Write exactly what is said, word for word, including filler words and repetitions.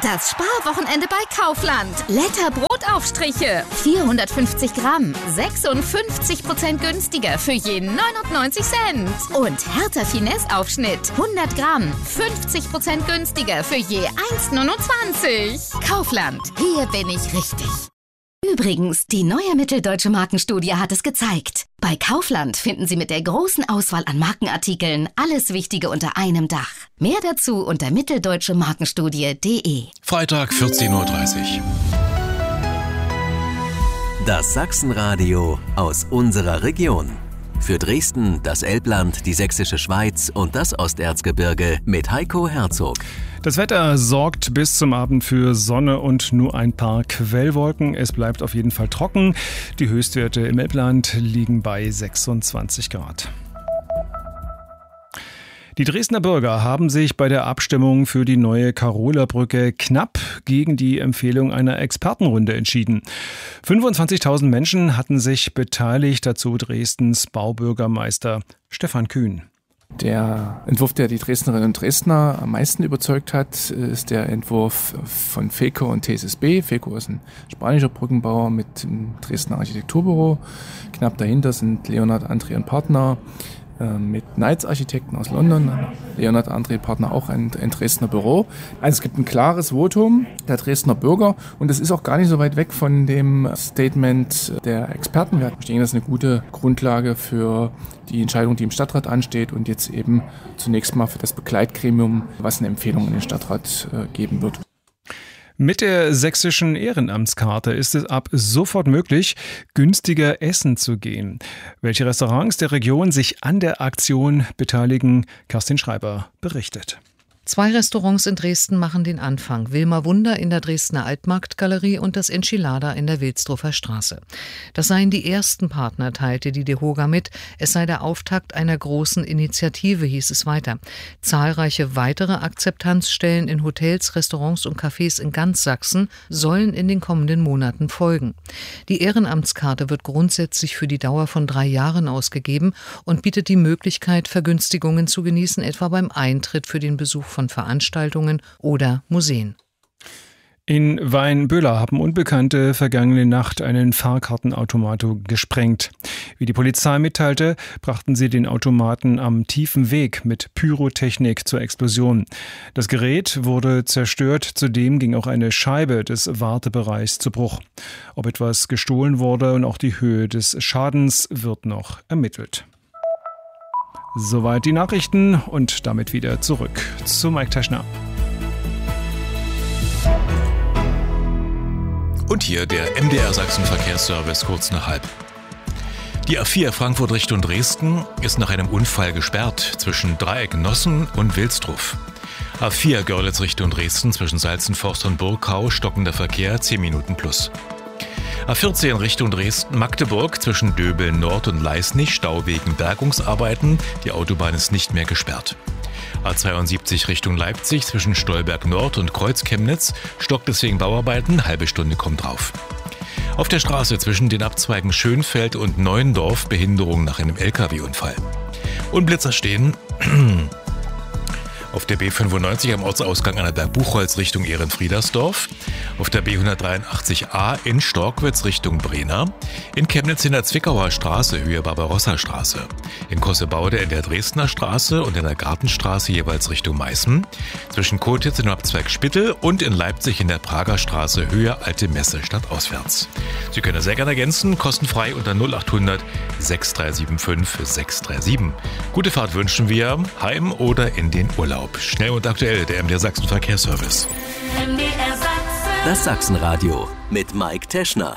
Das Sparwochenende bei Kaufland. Letter Brotaufstriche. vierhundertfünfzig Gramm. sechsundfünfzig Prozent günstiger für je neunundneunzig Cent. Und Hertha Finesse Aufschnitt. hundert Gramm. fünfzig Prozent günstiger für je eins neunundzwanzig. Kaufland. Hier bin ich richtig. Übrigens, die neue Mitteldeutsche Markenstudie hat es gezeigt. Bei Kaufland finden Sie mit der großen Auswahl an Markenartikeln alles Wichtige unter einem Dach. Mehr dazu unter mitteldeutsche markenstudie punkt de. Freitag vierzehn Uhr dreißig. Das Sachsenradio aus unserer Region. Für Dresden, das Elbland, die Sächsische Schweiz und das Osterzgebirge mit Heiko Herzog. Das Wetter sorgt bis zum Abend für Sonne und nur ein paar Quellwolken. Es bleibt auf jeden Fall trocken. Die Höchstwerte im Elbland liegen bei sechsundzwanzig Grad. Die Dresdner Bürger haben sich bei der Abstimmung für die neue Karola-Brücke knapp gegen die Empfehlung einer Expertenrunde entschieden. fünfundzwanzigtausend Menschen hatten sich beteiligt, dazu Dresdens Baubürgermeister Stefan Kühn. Der Entwurf, der die Dresdnerinnen und Dresdner am meisten überzeugt hat, ist der Entwurf von FECO und T S S B. FECO ist ein spanischer Brückenbauer mit dem Dresdner Architekturbüro. Knapp dahinter sind Leonhard André und Partner mit Knights Architekten aus London. Leonhard André Partner, auch ein, ein Dresdner Büro. Also es gibt ein klares Votum der Dresdner Bürger und es ist auch gar nicht so weit weg von dem Statement der Experten. Ich denke, das ist eine gute Grundlage für die Entscheidung, die im Stadtrat ansteht und jetzt eben zunächst mal für das Begleitgremium, was eine Empfehlung in den Stadtrat äh, geben wird. Mit der sächsischen Ehrenamtskarte ist es ab sofort möglich, günstiger essen zu gehen. Welche Restaurants der Region sich an der Aktion beteiligen, Kerstin Schreiber berichtet. Zwei Restaurants in Dresden machen den Anfang. Wilma Wunder in der Dresdner Altmarktgalerie und das Enchilada in der Wilsdruffer Straße. Das seien die ersten Partner, teilte die DEHOGA mit. Es sei der Auftakt einer großen Initiative, hieß es weiter. Zahlreiche weitere Akzeptanzstellen in Hotels, Restaurants und Cafés in ganz Sachsen sollen in den kommenden Monaten folgen. Die Ehrenamtskarte wird grundsätzlich für die Dauer von drei Jahren ausgegeben und bietet die Möglichkeit, Vergünstigungen zu genießen, etwa beim Eintritt für den Besuch von von Veranstaltungen oder Museen. In Weinböhler haben Unbekannte vergangene Nacht einen Fahrkartenautomat gesprengt. Wie die Polizei mitteilte, brachten sie den Automaten am tiefen Weg mit Pyrotechnik zur Explosion. Das Gerät wurde zerstört, zudem ging auch eine Scheibe des Wartebereichs zu Bruch. Ob etwas gestohlen wurde und auch die Höhe des Schadens wird noch ermittelt. Soweit die Nachrichten und damit wieder zurück zu Mike Teschner. Und hier der M D R Sachsen Verkehrsservice kurz nach halb. Die A vier Frankfurt Richtung Dresden ist nach einem Unfall gesperrt zwischen Dreieck-Nossen und Wilsdruff. A vier Görlitz Richtung Dresden zwischen Salzenforst und Burgkau stockender Verkehr zehn Minuten plus. A vierzehn Richtung Dresden-Magdeburg zwischen Döbeln Nord und Leisnig Stau wegen Bergungsarbeiten. Die Autobahn ist nicht mehr gesperrt. A zweiundsiebzig Richtung Leipzig zwischen Stolberg Nord und Kreuz-Chemnitz stockt es wegen Bauarbeiten. Halbe Stunde kommt drauf. Auf der Straße zwischen den Abzweigen Schönfeld und Neuendorf Behinderung nach einem L K W-Unfall. Und Blitzer stehen auf der B fünfundneunzig am Ortsausgang Annaberg-Buchholz Richtung Ehrenfriedersdorf, auf der B hundertdreiundachtzig A in Storkwitz Richtung Brena, in Chemnitz in der Zwickauer Straße Höhe Barbarossa-Straße, in Kossebaude in der Dresdner Straße und in der Gartenstraße jeweils Richtung Meißen, zwischen Kotitz im Abzweig Spittel und in Leipzig in der Prager Straße Höhe Alte Messe stadtauswärts. Sie können sehr gerne ergänzen, kostenfrei unter null achthundert sechs drei sieben fünf sechs drei sieben. Gute Fahrt wünschen wir, heim oder in den Urlaub. Schnell und aktuell, der M D R Sachsen Verkehrsservice. Das Sachsenradio mit Mike Teschner.